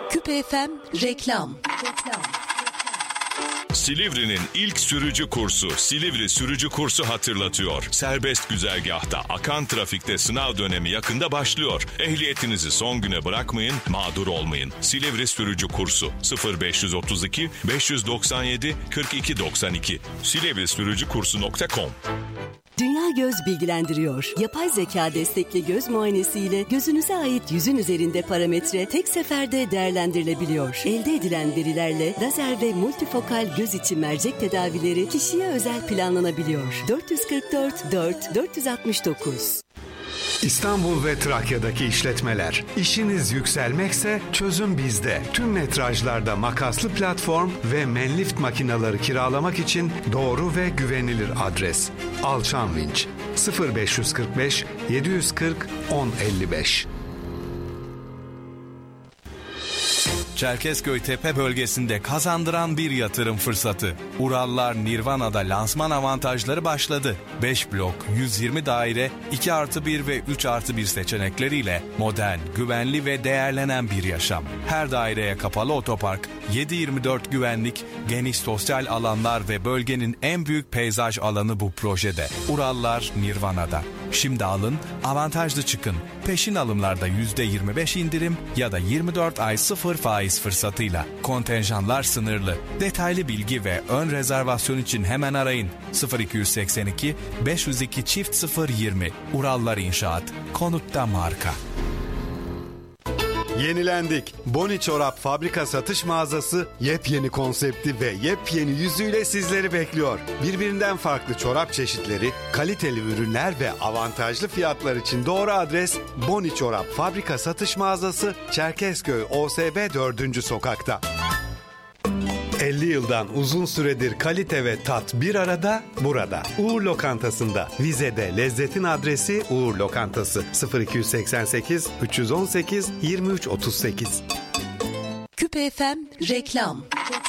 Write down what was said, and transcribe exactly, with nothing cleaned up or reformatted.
Küpe F M reklam. Silivri'nin ilk sürücü kursu Silivri Sürücü Kursu hatırlatıyor. Serbest güzergahta akan trafikte sınav dönemi yakında başlıyor. Ehliyetinizi son güne bırakmayın, mağdur olmayın. Silivri Sürücü Kursu sıfır beş otuz iki beş doksan yedi kırk iki doksan iki silivri sürücü kursu nokta com. Dünya Göz bilgilendiriyor. Yapay zeka destekli göz muayenesiyle gözünüze ait yüzün üzerinde parametre tek seferde değerlendirilebiliyor. Elde edilen verilerle lazer ve multifokal göz içi mercek tedavileri kişiye özel planlanabiliyor. dört yüz kırk dört dört dört yüz altmış dokuz. İstanbul ve Trakya'daki işletmeler. İşiniz yükselmekse çözüm bizde. Tüm metrajlarda makaslı platform ve menlift makineleri kiralamak için doğru ve güvenilir adres. Alçan Vinç sıfır beş kırk beş yedi kırk on elli beş. Çerkezköy Tepe bölgesinde kazandıran bir yatırım fırsatı. Urallar Nirvana'da lansman avantajları başladı. beş blok, yüz yirmi daire, iki artı bir ve üç artı bir seçenekleriyle modern, güvenli ve değerlenen bir yaşam. Her daireye kapalı otopark, yedi yirmi dört güvenlik, geniş sosyal alanlar ve bölgenin en büyük peyzaj alanı bu projede. Urallar Nirvana'da. Şimdi alın, avantajlı çıkın. Peşin alımlarda yüzde yirmi beş indirim ya da yirmi dört ay sıfır faiz fırsatıyla. Kontenjanlar sınırlı. Detaylı bilgi ve ön rezervasyon için hemen arayın. sıfır iki seksen iki beş yüz iki çift sıfır yirmi. Urallar İnşaat. Konutta marka. Yenilendik. Boni Çorap Fabrika Satış Mağazası yepyeni konsepti ve yepyeni yüzüyle sizleri bekliyor. Birbirinden farklı çorap çeşitleri, kaliteli ürünler ve avantajlı fiyatlar için doğru adres Boni Çorap Fabrika Satış Mağazası, Çerkezköy O S B dördüncü sokakta. elli yıldan uzun süredir kalite ve tat bir arada burada. Uğur Lokantası'nda. Vize'de lezzetin adresi Uğur Lokantası. sıfır iki seksen sekiz üç on sekiz yirmi üç otuz sekiz. Küpe F M reklam.